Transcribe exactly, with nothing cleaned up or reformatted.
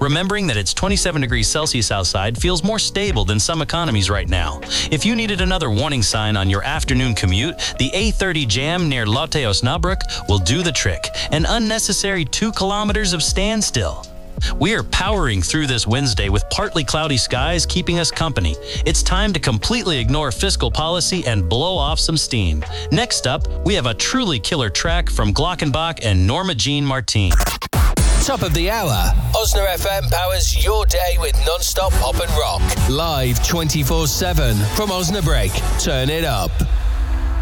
remembering that it's twenty-seven degrees Celsius outside feels more stable than some economies right now. If you needed another warning sign on your afternoon commute, the A thirty jam near Lotte Osnabrück will do the trick. An unnecessary two kilometers of standstill. We are powering through this Wednesday with partly cloudy skies keeping us company. It's time to completely ignore fiscal policy and blow off some steam. Next up, we have a truly killer track from Glockenbach and Norma Jean Martin. Top of the hour. Osna F M powers your day with non-stop pop and rock. Live twenty-four seven from Osnabrück. Turn it up.